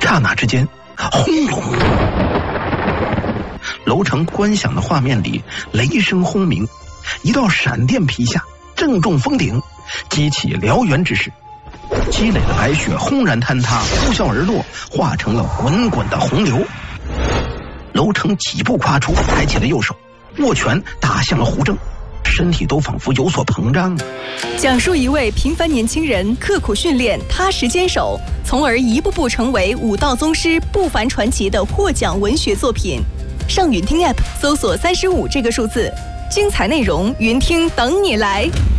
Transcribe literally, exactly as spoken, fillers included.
刹那之间，轰隆！楼城观想的画面里，雷声轰鸣，一道闪电劈下，正中峰顶，激起燎原之势。积累的白雪轰然坍塌，呼啸而落，化成了滚滚的洪流。楼城几步跨出，抬起了右手，握拳打向了胡正，身体都仿佛有所膨胀。 讲述一位平凡年轻人刻苦训练、踏实坚守，从而一步步成为武道宗师不凡传奇的获奖文学作品。上云听 App 搜索三十五这个数字，精彩内容云听等你来。